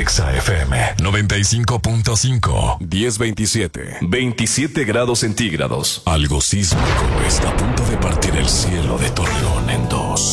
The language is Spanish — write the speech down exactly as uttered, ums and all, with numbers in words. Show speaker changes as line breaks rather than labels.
Exa F M noventa y cinco punto cinco. diez veintisiete. veintisiete grados centígrados. Algo sísmico está a punto de partir el cielo de Torreón en dos.